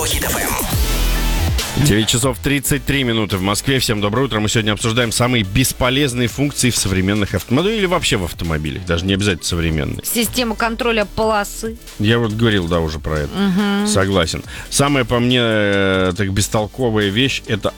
Хит FM. 9 часов 33 минуты в Москве. Всем доброе утро. Мы сегодня обсуждаем самые бесполезные функции в современных автомобилях или вообще в автомобилях, даже не обязательно современные. Система контроля полосы. Я вот говорил, да, уже про это. Согласен. Самая по мне так бестолковая вещь — это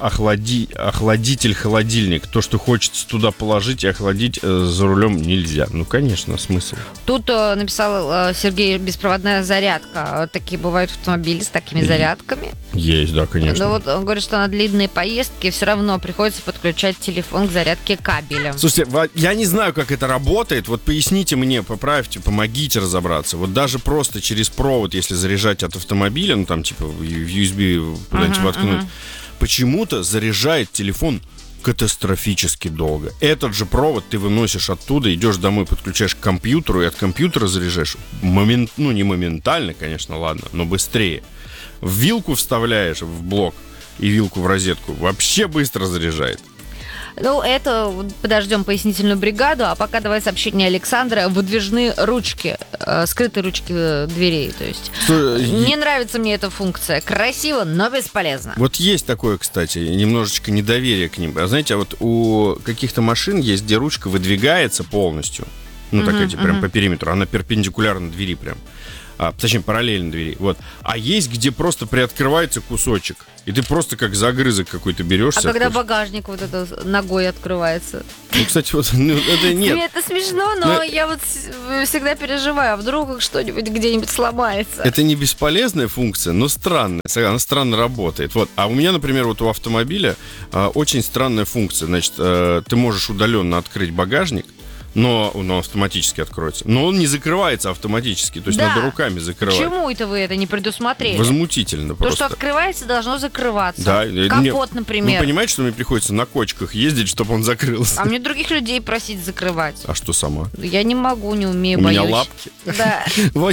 охладитель-холодильник. То, что хочется туда положить и охладить, за рулем нельзя. Ну, конечно, смысл. Тут написал Сергей: беспроводная зарядка. Такие бывают автомобили с такими зарядками. Есть, да, конечно. Но вот он говорит, что на длинные поездки все равно приходится подключать телефон к зарядке кабелем. Слушайте, я не знаю, как это работает. Вот поясните мне, поправьте, помогите разобраться. Вот даже просто через провод, если заряжать от автомобиля, ну там типа в USB куда-нибудь воткнуть, почему-то заряжает телефон катастрофически долго. Этот же провод ты выносишь оттуда, идешь домой, подключаешь к компьютеру, и от компьютера заряжаешь ну не моментально, конечно, ладно, но быстрее. Вилку вставляешь в блок и вилку в розетку, вообще быстро заряжает. Ну, это подождем пояснительную бригаду, а пока давай сообщение Александра. Выдвижные ручки, скрытые ручки дверей, то есть. Не нравится мне эта функция. Красиво, но бесполезно. Вот есть такое, кстати, немножечко недоверие к ним. А знаете, вот у каких-то машин есть, где ручка выдвигается полностью, ну, такая, прям по периметру, она перпендикулярна двери прям. Точнее, параллельно двери. Вот. А есть, где просто приоткрывается кусочек, и ты просто как за огрызок какой-то берешься. А когда багажник вот это ногой открывается? Ну, кстати, вот это нет. Это смешно, но я вот всегда переживаю, а вдруг что-нибудь где-нибудь сломается. Это не бесполезная функция, но странная. Она странно работает. Вот. А у меня, например, вот у автомобиля очень странная функция. Значит, ты можешь удаленно открыть багажник, но он автоматически откроется. Но он не закрывается автоматически. То есть надо руками закрывать. Почему это вы это не предусмотрели? Возмутительно просто. То, что открывается, должно закрываться. Да. Капот, например. Вы понимаете, что мне приходится на кочках ездить, чтобы он закрылся? А мне других людей просить закрывать. А что сама? Я не могу, не умею, боюсь. У меня лапки? Да.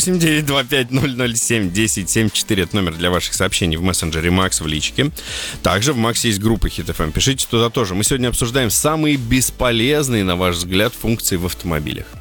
8-925-007-1074 это номер для ваших сообщений в мессенджере Макс в личке. Также в Максе есть группа Хит FM. Пишите туда тоже. Мы сегодня обсуждаем самые бесполезные, на ваш взгляд, функции в автомобилях.